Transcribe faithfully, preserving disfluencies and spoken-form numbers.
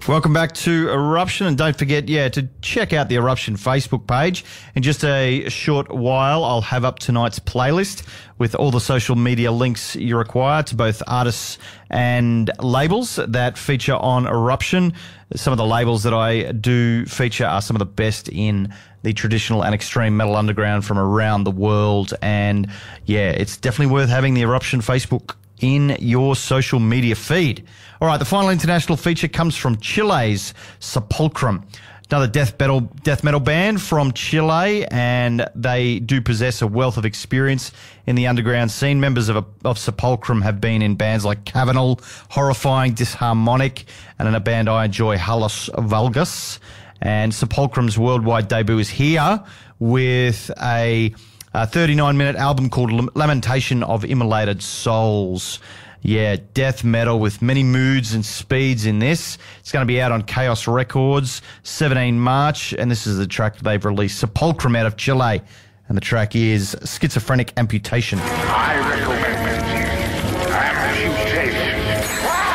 Welcome back to Eruption, and don't forget, yeah, to check out the Eruption Facebook page. In just a short while, I'll have up tonight's playlist with all the social media links you require to both artists and labels that feature on Eruption. Some of the labels that I do feature are some of the best in the traditional and extreme metal underground from around the world, and yeah, it's definitely worth having the Eruption Facebook in your social media feed. All right, the final international feature comes from Chile's Sepulchrum, another death metal death metal band from Chile, and they do possess a wealth of experience in the underground scene. Members of, a, of Sepulchrum have been in bands like Cavernal, Horrifying, Disharmonic, and in a band I enjoy, Halus Valgus. And Sepulchrum's worldwide debut is here with a A thirty-nine minute album called Lamentation of Immolated Souls. Yeah, death metal with many moods and speeds in this. It's going to be out on Chaos Records, seventeenth of March, and this is the track they've released, Sepulchrum out of Chile, and the track is Schizophrenic Amputation. I recommend amputation.